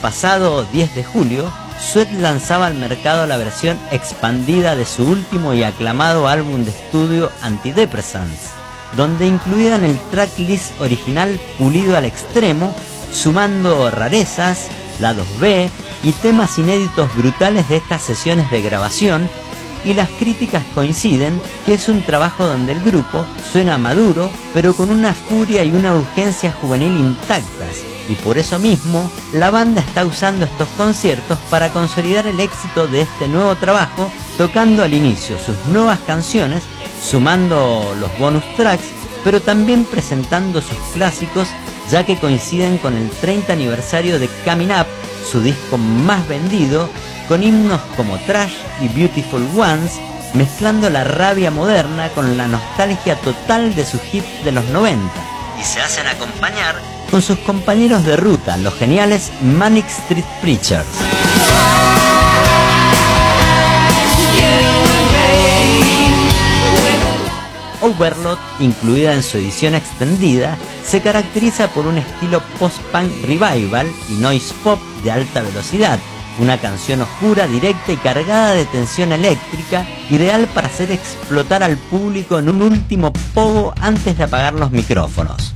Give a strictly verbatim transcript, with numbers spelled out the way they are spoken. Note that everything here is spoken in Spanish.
pasado diez de julio, Sweat lanzaba al mercado la versión expandida de su último y aclamado álbum de estudio Antidepressants, donde incluían el tracklist original pulido al extremo, sumando rarezas, lados B y temas inéditos brutales de estas sesiones de grabación, y las críticas coinciden que es un trabajo donde el grupo suena maduro, pero con una furia y una urgencia juvenil intactas, y por eso mismo la banda está usando estos conciertos para consolidar el éxito de este nuevo trabajo, tocando al inicio sus nuevas canciones, sumando los bonus tracks, pero también presentando sus clásicos, ya que coinciden con el treinta aniversario de Coming Up, su disco más vendido, con himnos como Trash y Beautiful Ones, mezclando la rabia moderna con la nostalgia total de sus hits de los noventa, y se hacen acompañar con sus compañeros de ruta, los geniales Manic Street Preachers. Overload, incluida en su edición extendida, se caracteriza por un estilo post-punk revival y noise pop de alta velocidad, una canción oscura, directa y cargada de tensión eléctrica, ideal para hacer explotar al público en un último pogo antes de apagar los micrófonos.